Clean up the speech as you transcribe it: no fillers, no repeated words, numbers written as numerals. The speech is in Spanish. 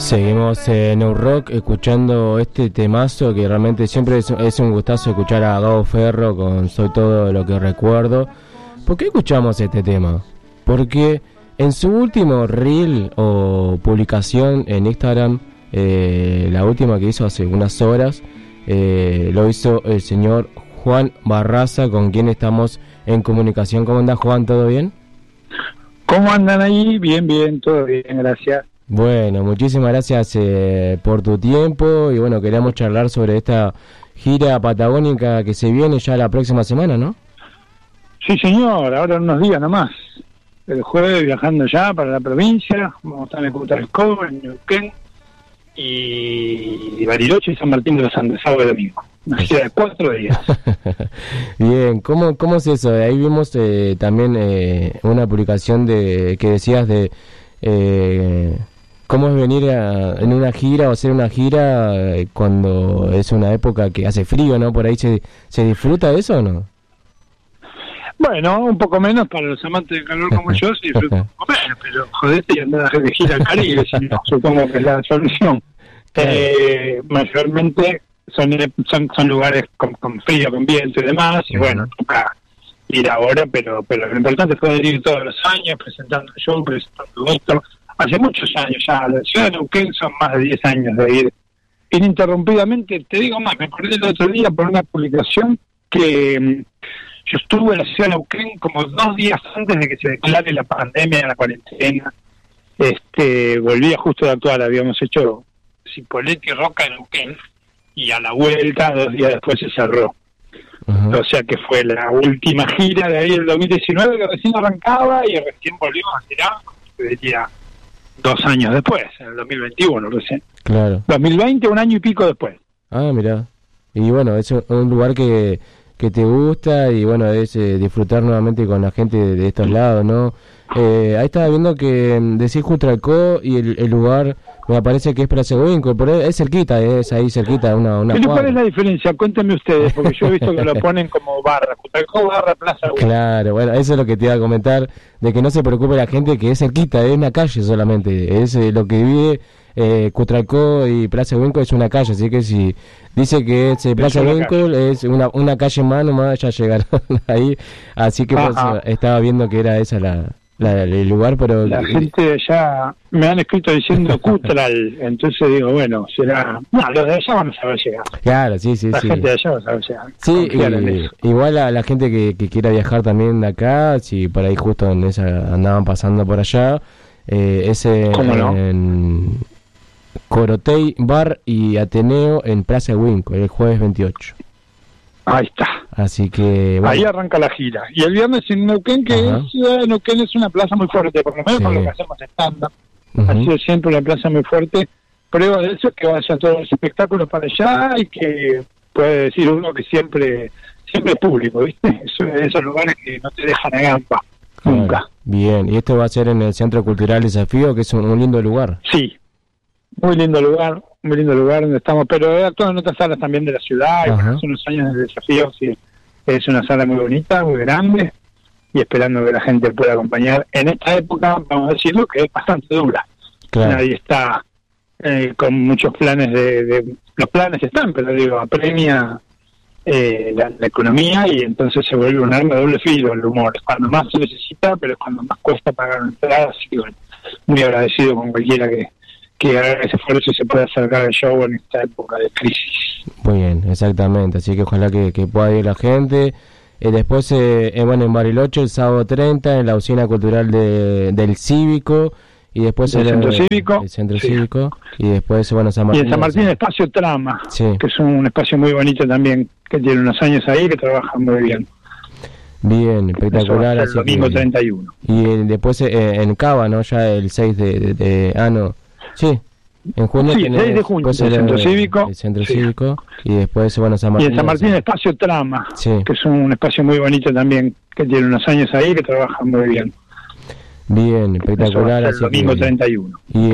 Seguimos en New Rock escuchando este temazo que realmente siempre es un gustazo escuchar a Gabo Ferro con Soy Todo Lo Que Recuerdo. ¿Por qué escuchamos este tema? Porque en su último reel o publicación en Instagram, la última que hizo hace unas horas, lo hizo el señor Juan Barraza, con quien estamos en comunicación. ¿Cómo anda, Juan? ¿Todo bien? ¿Cómo andan ahí? Bien, todo bien, gracias. Bueno, muchísimas gracias por tu tiempo y bueno, queríamos charlar sobre esta gira patagónica que se viene ya la próxima semana, ¿no? Sí, señor, ahora en unos días nomás. El jueves viajando ya para la provincia, vamos a estar en Cutralcó, en Neuquén y Bariloche y San Martín de los Andes, sábado y domingo. Una gira de 4 días. Bien, ¿cómo es eso? Ahí vimos también una publicación que decías de cómo es venir en una gira o hacer una gira cuando es una época que hace frío, ¿no? Por ahí se disfruta de eso, ¿o no? Bueno, un poco menos para los amantes del calor como yo, se disfruta un poco menos, pero jodete y andar de gira al Caribe, si no, supongo que es la solución. Mayormente son lugares con frío, con viento y demás, y bueno, toca ir ahora, pero lo importante fue ir todos los años, presentando el show, presentando esto. Hace muchos años ya, la ciudad de Neuquén son más de 10 años de ir ininterrumpidamente. Te digo más, me acordé el otro día por una publicación que yo estuve en la ciudad de Neuquén como 2 días antes de que se declare la pandemia, la cuarentena. Volvía justo de actuar, habíamos hecho Cipolletti y Roca en Neuquén, y a la vuelta, 2 días después se cerró. O sea que fue la última gira de ahí del 2019 que recién arrancaba y recién volvimos a girar, diría 2 años después, en el 2021 recién. Claro. 2020, un año y pico después. Ah, mirá. Y bueno, es un lugar que te gusta y bueno, es disfrutar nuevamente con la gente de estos lados, ¿no? Ahí estaba viendo que decís Cutralcó y el lugar me parece que es Plaza Huinco, pero es cerquita, es ahí cerquita, una ¿Pero cuadra. cuál es la diferencia? Cuéntenme ustedes, porque yo he visto que lo ponen como barra, Cutralcó barra Plaza Huinco. Claro, bueno, eso es lo que te iba a comentar, de que no se preocupe la gente que es cerquita, es una calle solamente, es lo que divide Cutralcó y Plaza Huinco es una calle, así que si dice que es Plaza Huinco es una calle más, nomás ya llegaron ahí, así que pues, estaba viendo que era esa el lugar, pero la gente de allá me han escrito diciendo Cutral, entonces digo, bueno, será, no, los de allá van a saber llegar. Claro, sí. La gente de allá va a saber llegar. Sí, igual a la gente que quiera viajar también de acá, si por ahí justo en esa andaban pasando por allá, en Corotey Bar y Ateneo en Plaza Huinco, el jueves 28. Ahí está. Así que bueno. Ahí arranca la gira. Y el viernes en Neuquén, Neuquén es una plaza muy fuerte, por lo menos por lo que hacemos estándar. Ha sido siempre una plaza muy fuerte. Prueba de eso es que vayan todos los espectáculos para allá y que puede decir uno que siempre es público, ¿viste? Esos lugares que no te dejan a gamba, nunca. Bien, y esto va a ser en el Centro Cultural Desafío, que es un lindo lugar. Sí, muy lindo lugar donde estamos, pero he actuado en otras salas también de la ciudad, y hace unos años de Desafío, sí, es una sala muy bonita, muy grande, y esperando que la gente pueda acompañar en esta época, vamos a decirlo, que es bastante dura. Claro. Nadie está con muchos planes los planes están, pero digo, apremia la economía, y entonces se vuelve un arma de doble filo el humor. Es cuando más se necesita, pero es cuando más cuesta pagar entradas, y bueno, muy agradecido con cualquiera que haga ese esfuerzo y se pueda acercar al show en esta época de crisis. Muy bien, exactamente, así que ojalá que pueda ir la gente. Después, en Bariloche el sábado 30 en la usina cultural del Cívico, y después el Centro Cívico. El Centro Cívico, y después, San Martín. Y en San Martín Espacio Trama, que es un espacio muy bonito también, que tiene unos años ahí, que trabaja muy bien. Bien, espectacular. El domingo 31. Y después en Cava, ¿no? Ya el 6 Sí, en junio sí, 6 de junio, el Centro Cívico. El Centro Cívico, y después, San Martín. Y en San Martín Espacio Trama, que es un espacio muy bonito también, que tiene unos años ahí, que trabaja muy bien. Bien, espectacular. El domingo 31. Y